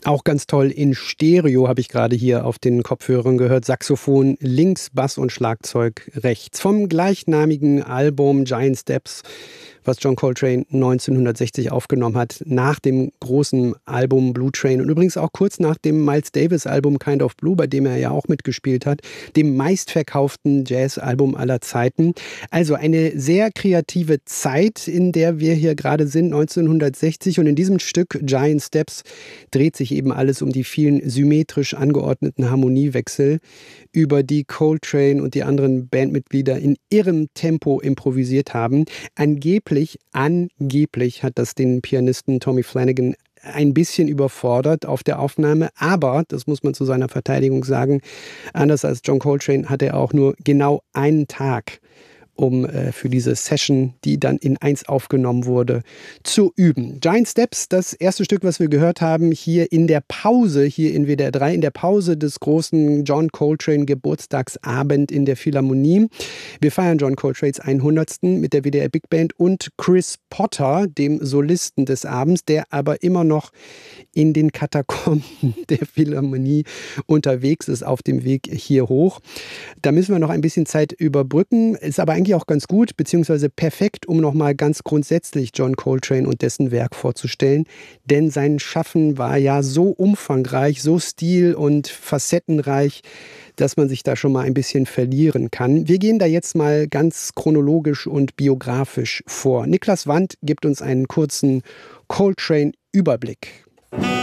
Auch ganz toll in Stereo habe ich gerade hier auf den Kopfhörern gehört. Saxophon links, Bass und Schlagzeug rechts. Vom gleichnamigen Album Giant Steps, was John Coltrane 1960 aufgenommen hat, nach dem großen Album Blue Train und übrigens auch kurz nach dem Miles Davis Album Kind of Blue, bei dem er ja auch mitgespielt hat, dem meistverkauften Jazz-Album aller Zeiten. Also eine sehr kreative Zeit, in der wir hier gerade sind, 1960, und in diesem Stück Giant Steps dreht sich eben alles um die vielen symmetrisch angeordneten Harmoniewechsel, über die Coltrane und die anderen Bandmitglieder in irrem Tempo improvisiert haben. Angeblich hat das den Pianisten Tommy Flanagan ein bisschen überfordert auf der Aufnahme, aber, das muss man zu seiner Verteidigung sagen, anders als John Coltrane hat er auch nur genau einen Tag, um für diese Session, die dann in 1 aufgenommen wurde, zu üben. Giant Steps, das erste Stück, was wir gehört haben, hier in der Pause, hier in WDR 3, in der Pause des großen John Coltrane Geburtstagsabend in der Philharmonie. Wir feiern John Coltranes 100. mit der WDR Big Band und Chris Potter, dem Solisten des Abends, der aber immer noch in den Katakomben der Philharmonie unterwegs ist, auf dem Weg hier hoch. Da müssen wir noch ein bisschen Zeit überbrücken, ist aber eigentlich auch ganz gut, beziehungsweise perfekt, um nochmal ganz grundsätzlich John Coltrane und dessen Werk vorzustellen. Denn sein Schaffen war ja so umfangreich, so stil- und facettenreich, dass man sich da schon mal ein bisschen verlieren kann. Wir gehen da jetzt mal ganz chronologisch und biografisch vor. Niklas Wandt gibt uns einen kurzen Coltrane-Überblick.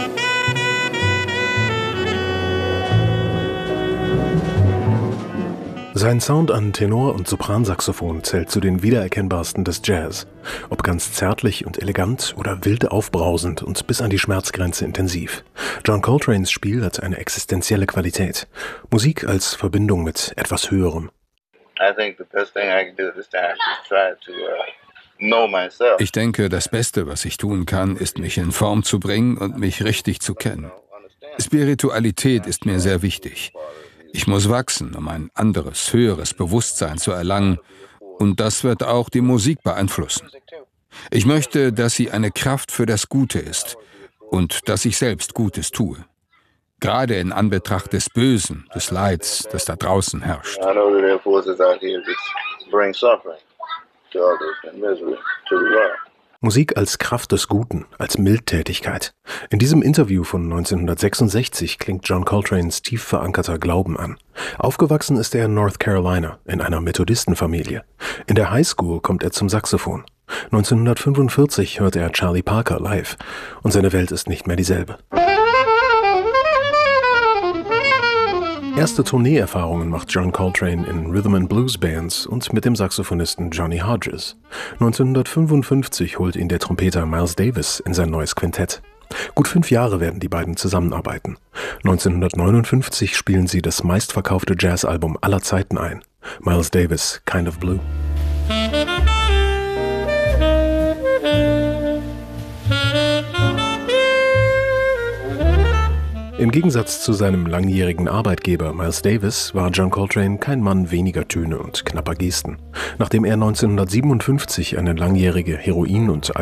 Sein Sound an Tenor- und Sopransaxophon zählt zu den wiedererkennbarsten des Jazz. Ob ganz zärtlich und elegant oder wild aufbrausend und bis an die Schmerzgrenze intensiv. John Coltranes Spiel hat eine existenzielle Qualität. Musik als Verbindung mit etwas Höherem. Ich denke, das Beste, was ich tun kann, ist, mich in Form zu bringen und mich richtig zu kennen. Spiritualität ist mir sehr wichtig. Ich muss wachsen, um ein anderes, höheres Bewusstsein zu erlangen. Und das wird auch die Musik beeinflussen. Ich möchte, dass sie eine Kraft für das Gute ist und dass ich selbst Gutes tue. Gerade in Anbetracht des Bösen, des Leids, das da draußen herrscht. Musik als Kraft des Guten, als Mildtätigkeit. In diesem Interview von 1966 klingt John Coltranes tief verankerter Glauben an. Aufgewachsen ist er in North Carolina, in einer Methodistenfamilie. In der Highschool kommt er zum Saxophon. 1945 hört er Charlie Parker live und seine Welt ist nicht mehr dieselbe. Erste Tourneeerfahrungen macht John Coltrane in Rhythm-and-Blues-Bands und mit dem Saxophonisten Johnny Hodges. 1955 holt ihn der Trompeter Miles Davis in sein neues Quintett. Gut 5 Jahre werden die beiden zusammenarbeiten. 1959 spielen sie das meistverkaufte Jazzalbum aller Zeiten ein. Miles Davis, Kind of Blue. Im Gegensatz zu seinem langjährigen Arbeitgeber Miles Davis war John Coltrane kein Mann weniger Töne und knapper Gesten. Nachdem er 1957 eine langjährige Heroin- und